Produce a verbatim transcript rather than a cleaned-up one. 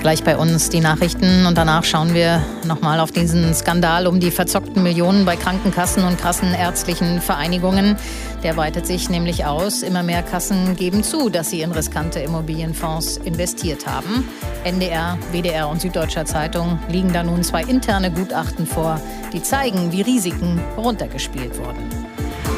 Gleich bei uns die Nachrichten und danach schauen wir nochmal auf diesen Skandal um die verzockten Millionen bei Krankenkassen und kassenärztlichen Vereinigungen. Der weitet sich nämlich aus. Immer mehr Kassen geben zu, dass sie in riskante Immobilienfonds investiert haben. N D R, W D R und Süddeutscher Zeitung liegen da nun zwei interne Gutachten vor, die zeigen, wie Risiken runtergespielt wurden.